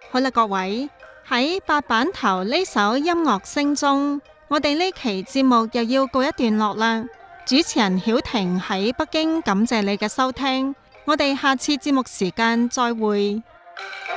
好啦，各位，喺八板頭呢首音樂聲中，我哋呢期節目又要告一段落啦。主持人曉婷喺北京，感謝你嘅收聽，我哋下次節目時間再會。